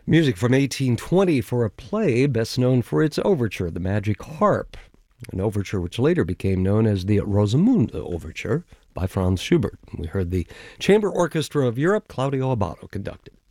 Music from 1820 for a play best known for its overture, The Magic Harp, an overture which later became known as the Rosamunde Overture by Franz Schubert. We heard the Chamber Orchestra of Europe, Claudio Abbado, conducted.